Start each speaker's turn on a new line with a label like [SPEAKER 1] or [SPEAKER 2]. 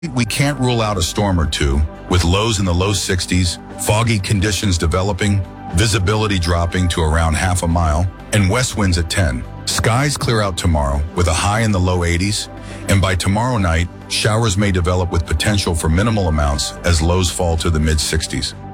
[SPEAKER 1] We can't rule out a storm or two, with lows in the low 60s, foggy conditions developing, visibility dropping to around half a mile, and west winds at 10. Skies clear out tomorrow with a high in the low 80s, and by tomorrow night, showers may develop with potential for minimal amounts as lows fall to the mid 60s.